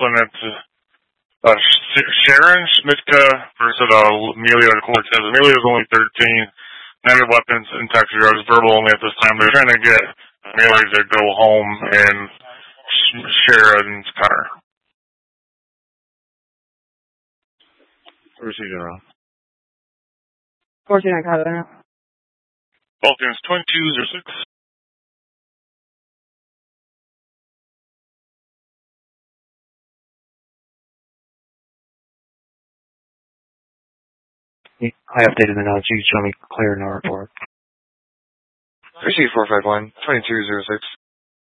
Jocelyn, it's Sharon Schmidtka versus Amelia Cortez. Amelia is only 13. None of weapons and tax drugs, verbal only at this time. They're trying to get Amelia to go home and Sharon's car. Where's he going? 14 Colorado. Balkans 2206. I updated the notes. You show me clear in the report. Receive 451, 2206.